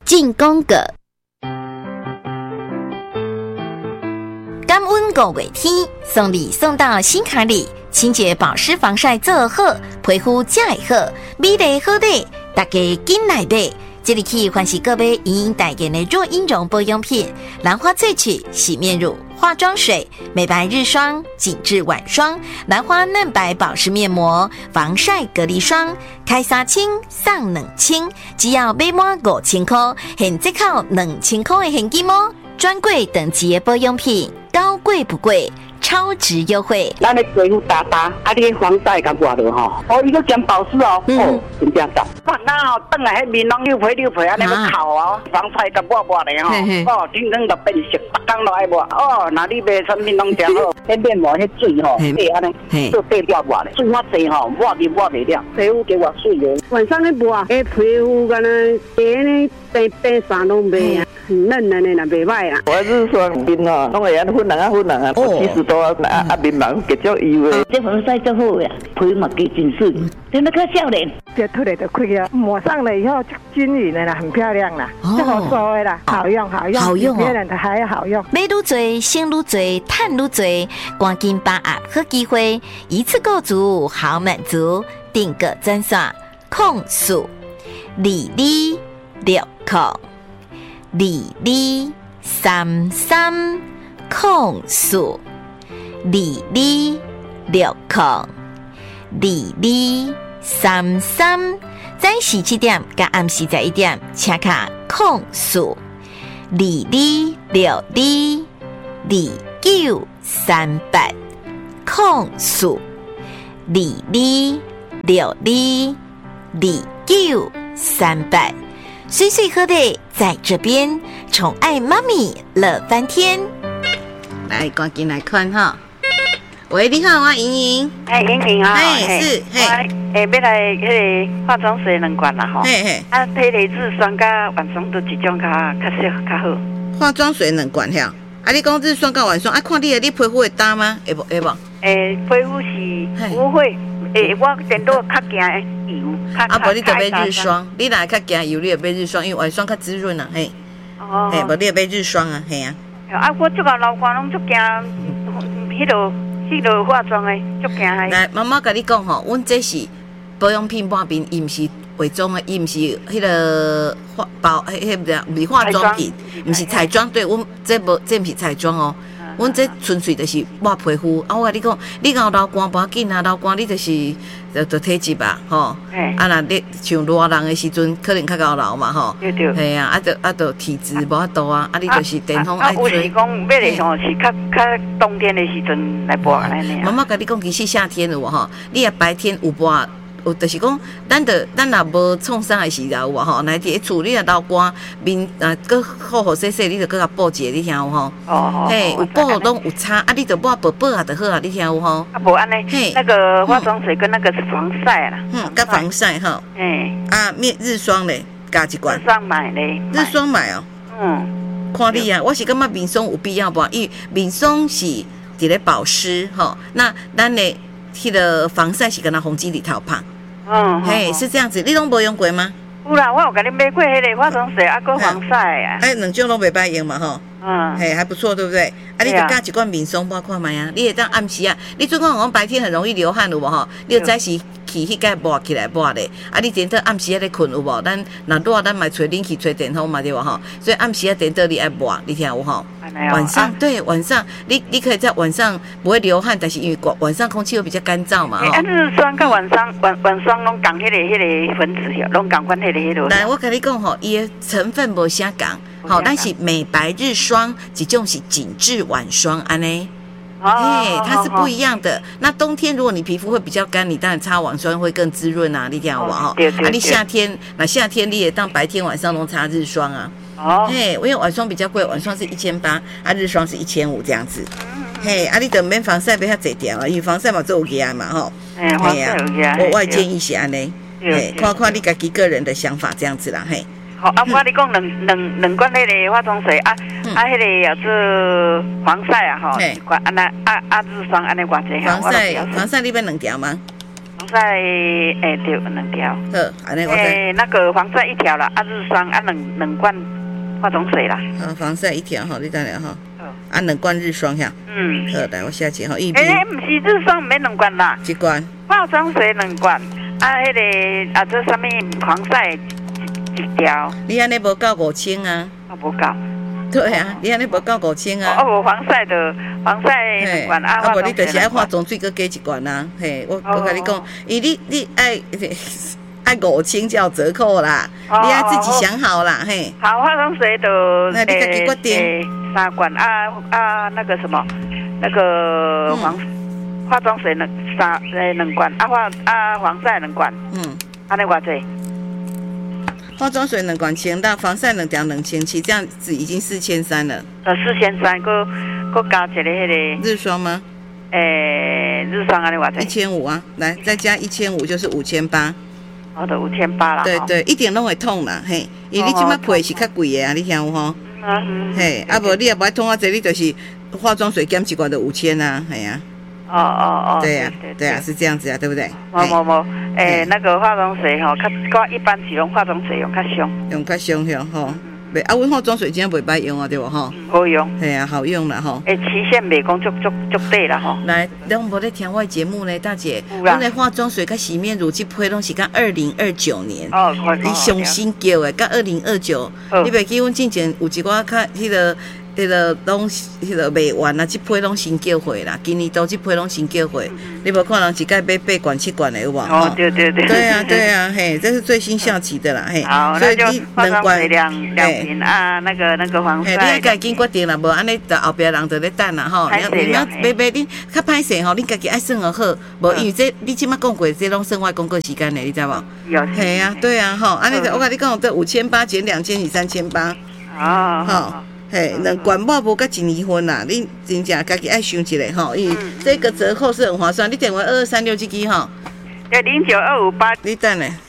进攻个。感恩5月天，送礼送到心坎里，清洁保湿防晒做好，皮肤才会好，美丽好丽，大家紧来买。这里去欢喜各位莹莹代言的若婴绒保养品，兰花萃取洗面乳、化妆水、美白日霜、紧致晚霜、兰花嫩白保湿面膜、防晒隔离霜，开3千送2千，只要买满5000块，现折扣2000块的现金哦！专柜等级的保养品，高贵不贵，超值优惠。 咱的皮肤打打，啊，你的防晒甲抹落吼，哦，伊个兼保湿哦，哦，真正赞。哇，那哦，等下迄面拢溜皮安尼要烤哦，防晒甲抹咧吼，哦，真正就变色，逐工都爱抹。哦，那你卖产品拢正好，迄面膜迄水吼，对安尼，做底掉抹咧，水较济吼，抹袂了，皮肤加我水的。晚上咧抹，迄皮肤敢若白呢，白啥拢袂啊。嫩的呢，那袂歹啊！ 我日霜面哦，拢会安粉啊，70多啊，面毛结足油的。 这防晒最好呀，皮嘛结真水，真的可少年。 这脱了就开啊，抹上了以后就均匀的啦，很漂亮啦，就好说的啦，好用，比别人的还要好用。 买愈多，省愈多，赚愈多，赶紧把握好机会，一次购足好满足，订个专线：042260控。2233控诉2260控2233，早时7點甲暗時11點，請卡控訴22622938控訴22622938。岁岁喝的在这边，宠爱妈咪乐翻天。来，赶紧来看哈。喂，你好，我莹莹。 莹莹啊， 是， 要来迄个化妆水2罐啦吼。啊，迄个日霜甲晚霜都一种较适合较好。 化妆水2罐哈。啊，你讲日霜甲晚霜，啊，看你皮肤会搭吗？会无？ 皮肤是不会。我电脑较惊油， 无你就买日霜，你若较惊油，你就买日霜，因为晚霜较滋润啊，嘿。哦。无你就买日霜啊，嘿啊。 啊，我这个老公拢足惊，迄落化妆的足惊。 来，妈妈甲你讲吼，阮这是保养品半边，伊毋是化妆的，伊毋是迄个化妆品，毋是彩妆，对，阮这毋是彩妆哦。阮这纯粹就是抹皮肤，啊！我甲你讲，你若有流汗不要紧啊，流汗你就是就体质吧，吼。啊，若你像热人的时阵，可能较高流嘛，吼。 对对。 系啊，啊就体质无法度啊，啊你就是电风爱吹。 有时讲买的像是较冬天的时阵来抹安尼。 妈妈甲你讲，其实夏天有吼，你也白天有抹。有就是讲，咱若无创啥的时候有吼，来伫厝里若流汗，面搁好洗洗，你就搁甲补一个，你听有吼？ 哦。 嘿，有补拢有差，啊，你就抹薄薄啊就好啊，你听有吼？ 啊，无安尼。嘿。那个化妆水跟那个是防晒啦。 甲防晒哈。嘿。啊，日霜咧，加一罐。 日霜买咧。 日霜买哦。看你啊，我是感觉面霜有必要无？因为面霜是伫咧保湿吼，那咱咧迄个防晒是跟它红基里头胖。嘿，是这样子，你拢无用过吗？ 有啦，我有甲你买过迄个化妆水，啊，搁防晒啊。 2种拢袂歹用嘛吼。嘿，还不错，对不对？啊，你就加一罐面霜抹看卖啊。你会当暗时啊，你做讲白天很容易流汗有无吼？你就早时去迄个抹起来抹咧。啊，你电灯暗时咧困有无？咱若热，咱嘛吹冷气吹电风嘛对无吼？所以暗时电灯你爱抹，你听有吼？晚上对晚上，你可以在晚上不会流汗，但是因为晚上空气会比较干燥嘛。 啊，日霜跟晚霜拢共迄个分子拢共款迄个。 来，我跟你讲吼，伊的成分无啥共。好，但是美白日霜这种是紧致晚霜安尼，它是不一样的。那冬天如果你皮肤会比较干，你当然擦晚霜会更滋润啊，你听有无吼？啊，你夏天你也当白天晚上拢擦日霜啊。嘿，因为晚霜比较贵，晚霜是1800，啊，日霜是1500这样子。嘿，啊，你就免防晒要较济条啊，因为防晒嘛做有压嘛吼。嘿啊，我建议是安尼，嘿，看看你自己个人的想法这样子啦，嘿。 好，啊，我你讲两罐迄个化妆水啊，迄个也是防晒啊，吼，一罐，日霜安尼偌济？ 防晒你要2条吗？ 防晒对2条。 好，安尼我知。 那个防晒1条啦，日霜两罐化妆水啦。 防晒1条哈，你等下哈。2罐日霜呀。好，来我写起哈，一瓶。 不是日霜免2罐啦。 1罐。 化妆水2罐，这什么防晒1条。 你安尼无够5000啊？ 无够。 对啊，你安尼无够5000啊！ 无防晒2罐啊， 无你就是爱化妆水搁加1罐啊！嘿，我甲你讲，你爱5000才有折扣啦，你要自己想好啦，嘿。 好，化妆水就那你自己决定。 3罐那个什么，那个化妆水2罐防晒2罐，安尼偌济？ 化妆水2罐1000，但防晒2条2700，这样子已经4300了。 4300，搁加一个迄个日霜吗？ 日霜安尼偌济 ？1500啊，来再加1500就是5800。 好的，5800啦。对对，一点都会痛啦，嘿，因为你即摆配是较贵的啊，你听有吼？嘿，无你也不爱痛啊，这你就是化妆水减1罐就5000啊，系啊。对呀，对啊，是这样子啊，对不对？ 那个化妆水吼，较一般是用化妆水用较凶， 用较凶吼。阮化妆水真袂歹用啊，对无吼？ 好用。 系啊，好用啦吼。 期限袂讲足短啦吼。 来，拢无咧听我节目呢，大姐。阮的化妆水甲洗面乳这批拢是甲2029年。你上新叫的，甲2029。你袂记阮之前有一寡较迄个拢迄个卖完啊，这批拢新叫货啦，今年都这批拢新叫货，你无可能一概买8罐7罐的有无？ 对。 对啊，嘿，这是最新效期的啦，嘿。 好，所以你2罐两瓶啊，那个防晒。 你家己决定啦，无安尼，后壁人就咧等啦吼。你要买你较歹势吼，你家己爱算好好，无因为这你即马讲过，这拢算我讲过时间的，你知无？ 有。 嘿啊，对啊，吼，安尼我甲你讲，这5800减2000是3800。好。嘿，2罐我无甲1年份啦，你真正家己爱想一下吼，因为这个折扣是很划算。你电话2236这支吼， 09258， 你等下。